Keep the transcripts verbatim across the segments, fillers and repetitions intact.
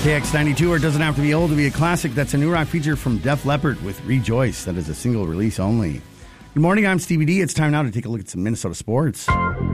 K X ninety-two, or it doesn't have to be old to be a classic. That's a new rock feature from Def Leppard with Rejoice. That is a single release only. Good morning, I'm Stevie D. It's time now to take a look at some Minnesota sports.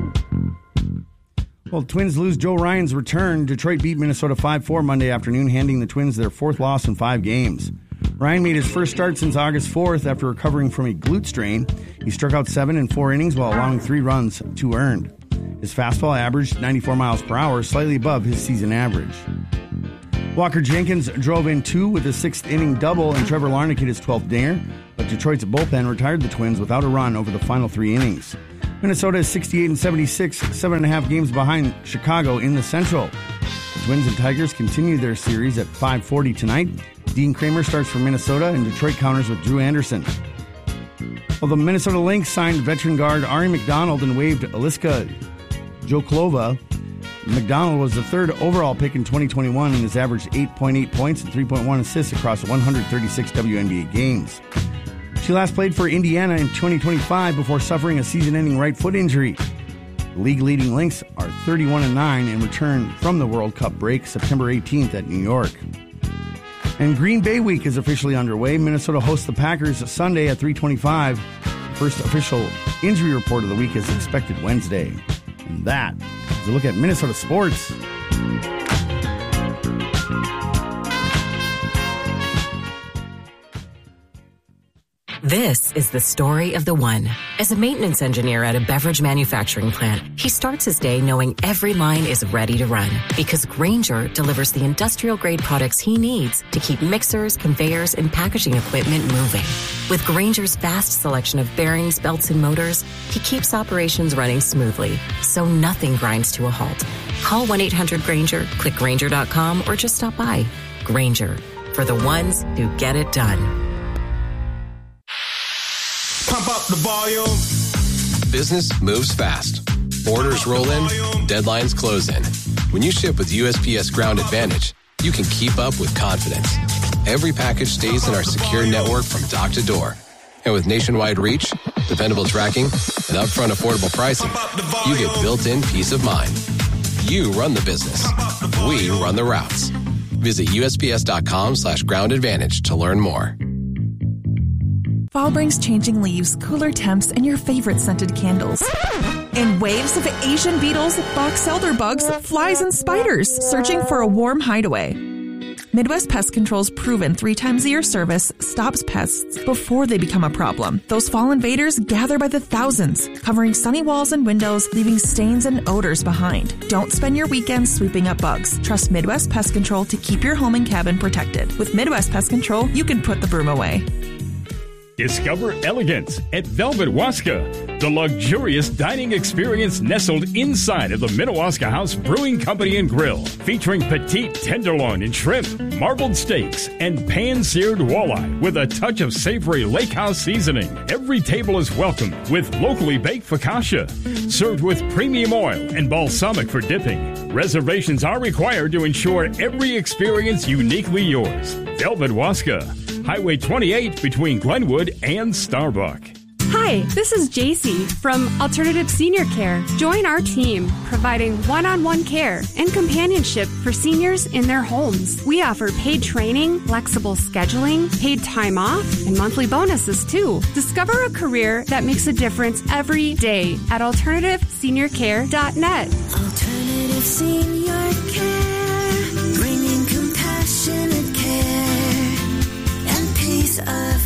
Well, Twins lose Joe Ryan's return. Detroit beat Minnesota five four Monday afternoon, handing the Twins their fourth loss in five games. Ryan made his first start since August fourth after recovering from a glute strain. He struck out seven in four innings while allowing three runs, two earned. His fastball averaged ninety-four miles per hour, slightly above his season average. Walker Jenkins drove in two with a sixth inning double, and Trevor Larnach hit his twelfth dinger, but Detroit's bullpen retired the Twins without a run over the final three innings. Minnesota is sixty-eight and seventy-six, seven and a half games behind Chicago in the Central. The Twins and Tigers continue their series at five forty tonight. Dean Kramer starts for Minnesota, and Detroit counters with Drew Anderson. Well, the Minnesota Lynx signed veteran guard Ari McDonald and waived Aliska Joklova. McDonald was the third overall pick in twenty twenty-one and has averaged eight point eight points and three point one assists across one hundred thirty-six W N B A games. She last played for Indiana in twenty twenty-five before suffering a season-ending right foot injury. The league-leading Lynx are thirty-one and nine and return from the World Cup break September eighteenth at New York. And Green Bay Week is officially underway. Minnesota hosts the Packers Sunday at three twenty-five. The first official injury report of the week is expected Wednesday. And that is a look at Minnesota sports. This is the story of the one. As a maintenance engineer at a beverage manufacturing plant, he starts his day knowing every line is ready to run because Grainger delivers the industrial-grade products he needs to keep mixers, conveyors, and packaging equipment moving. With Grainger's vast selection of bearings, belts, and motors, he keeps operations running smoothly, so nothing grinds to a halt. Call one eight hundred Grainger, click Grainger dot com, or just stop by. Grainger, for the ones who get it done. Pump up the volume. Business moves fast. Orders roll in, deadlines close in. When you ship with U S P S Ground Advantage, you can keep up with confidence. Every package stays in our secure network from dock to door. And with nationwide reach, dependable tracking, and upfront affordable pricing, you get built-in peace of mind. You run the business. We run the routes. Visit U S P S dot com slash ground advantage to learn more. Fall brings changing leaves, cooler temps, and your favorite scented candles. And waves of Asian beetles, box elder bugs, flies, and spiders searching for a warm hideaway. Midwest Pest Control's proven three times a year service stops pests before they become a problem. Those fall invaders gather by the thousands, covering sunny walls and windows, leaving stains and odors behind. Don't spend your weekends sweeping up bugs. Trust Midwest Pest Control to keep your home and cabin protected. With Midwest Pest Control, you can put the broom away. Discover elegance at Velvet Waska, the luxurious dining experience nestled inside of the Minnewaska House Brewing Company and Grill, featuring petite tenderloin and shrimp, marbled steaks, and pan-seared walleye with a touch of savory lake house seasoning. Every table is welcome with locally baked focaccia, served with premium oil and balsamic for dipping. Reservations are required to ensure every experience uniquely yours. Velvet Waska, Highway twenty-eight between Glenwood and Starbuck. Hi, this is J C from Alternative Senior Care. Join our team, providing one-on-one care and companionship for seniors in their homes. We offer paid training, flexible scheduling, paid time off, and monthly bonuses too. Discover a career that makes a difference every day at alternative senior care dot net. Alternative Senior Care, bringing compassionate care and peace of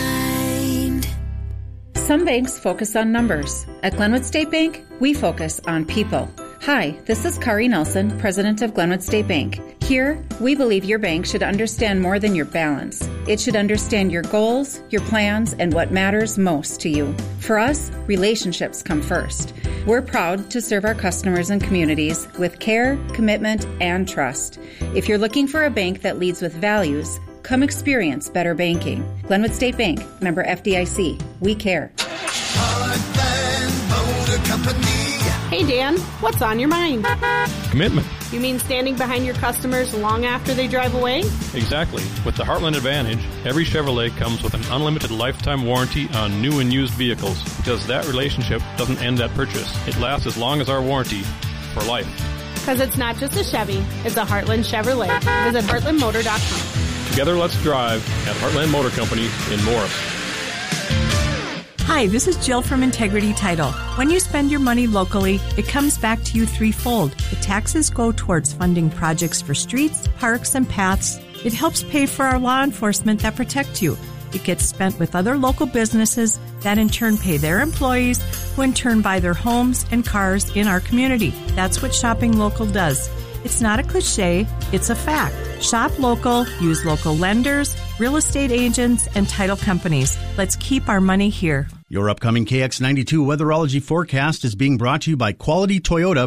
mind. Some banks focus on numbers. At Glenwood State Bank, we focus on people. Hi, this is Kari Nelson, president of Glenwood State Bank. Here, we believe your bank should understand more than your balance. It should understand your goals, your plans, and what matters most to you. For us, relationships come first. We're proud to serve our customers and communities with care, commitment, and trust. If you're looking for a bank that leads with values, come experience better banking. Glenwood State Bank, member F D I C. We care. Hey, Dan, what's on your mind? Commitment. You mean standing behind your customers long after they drive away? Exactly. With the Heartland Advantage, every Chevrolet comes with an unlimited lifetime warranty on new and used vehicles, because that relationship doesn't end at purchase. It lasts as long as our warranty, for life. Because it's not just a Chevy, it's a Heartland Chevrolet. Visit heartland motor dot com. Together, let's drive at Heartland Motor Company in Morris. Hi, this is Jill from Integrity Title. When you spend your money locally, it comes back to you threefold. The taxes go towards funding projects for streets, parks, and paths. It helps pay for our law enforcement that protect you. It gets spent with other local businesses that in turn pay their employees, who in turn buy their homes and cars in our community. That's what shopping local does. It's not a cliche, it's a fact. Shop local, use local lenders, real estate agents, and title companies. Let's keep our money here. Your upcoming K X ninety-two weatherology forecast is being brought to you by Quality Toyota